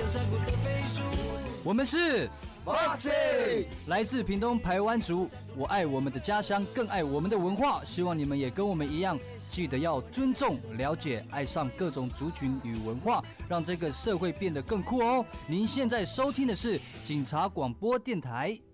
山谷的飞鼠。 我们是 Boxing， 来自屏东排湾族，我爱我们的家乡，更爱我们的文化。希望你们也跟我们一样，记得要尊重、了解、爱上各种族群与文化，让这个社会变得更酷哦。您现在收听的是警察广播电台。